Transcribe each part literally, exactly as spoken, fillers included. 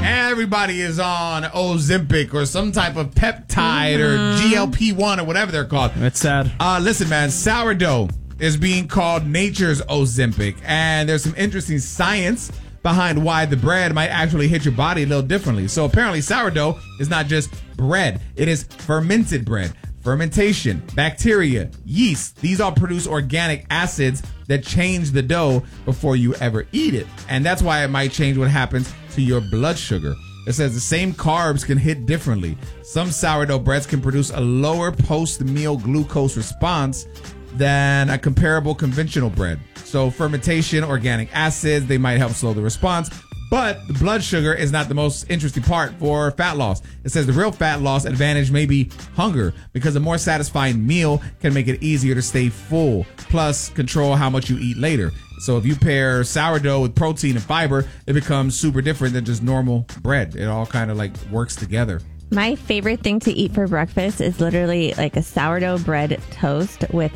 Everybody is on Ozempic or some type of peptide mm-hmm. or G L P one or whatever they're called. It's sad. Uh, listen, man, sourdough is being called nature's Ozempic, and there's some interesting science behind why the bread might actually hit your body a little differently. So apparently sourdough is not just bread. It is fermented bread. Fermentation, bacteria, yeast, these all produce organic acids that change the dough before you ever eat it. And that's why it might change what happens to your blood sugar. It says the same carbs can hit differently. Some sourdough breads can produce a lower post-meal glucose response than a comparable conventional bread. So fermentation, organic acids, they might help slow the response. But the blood sugar is not the most interesting part for fat loss. It says the real fat loss advantage may be hunger, because a more satisfying meal can make it easier to stay full, plus control how much you eat later. So if you pair sourdough with protein and fiber, it becomes super different than just normal bread. It all kind of like works together. My favorite thing to eat for breakfast is literally like a sourdough bread toast with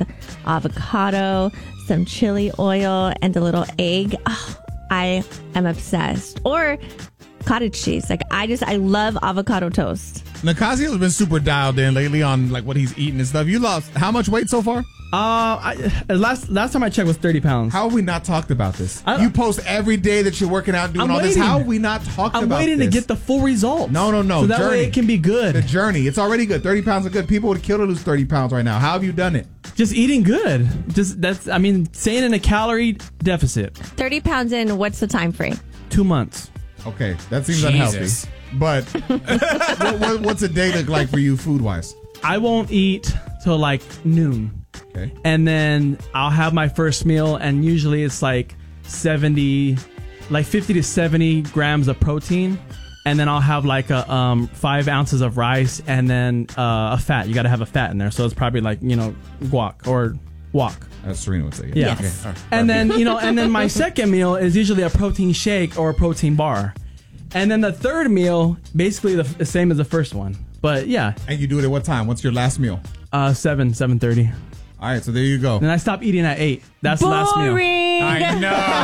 avocado, some chili oil, and a little egg. Oh, I am obsessed. Or cottage cheese. Like I just, I love avocado toast. Nicasiel's been super dialed in lately on like what he's eating and stuff. You lost how much weight so far? Uh, I, last last time I checked was thirty pounds. How have we not talked about this? You post every day that you're working out doing I'm all waiting. this. How have we not talked I'm about this? I'm waiting to get the full results. No, no, no. So that journey. way it can be good. The journey. It's already good. thirty pounds is good. People would kill to lose thirty pounds right now. How have you done it? Just eating good. Just that's, I mean, staying in a calorie deficit. thirty pounds in, what's the time frame? Two months. Okay, that seems Jesus. unhealthy. But what, what, what's a day look like for you food-wise? I won't eat till like noon. Okay. And then I'll have my first meal, and usually it's like seventy, like fifty to seventy grams of protein. And then I'll have like a um, five ounces of rice, and then uh, a fat. You got to have a fat in there. So it's probably like, you know, guac or wok. As Serena would say. Yeah. Yes. Okay. Right. And then, you know, and then my second meal is usually a protein shake or a protein bar. And then the third meal, basically the, the same as the first one. But yeah. And you do it at what time? What's your last meal? Uh, seven, seven thirty. All right, so there you go. Then I stop eating at eight. That's the last meal. I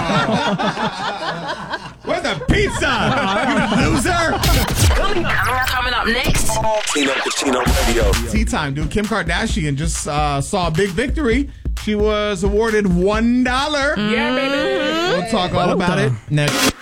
know. Where's the pizza? You loser. Coming up, coming up next. Tino Cucino Radio. Tea time, dude. Kim Kardashian just uh, saw a big victory. She was awarded one dollar. Yeah, baby. We'll talk all about it next.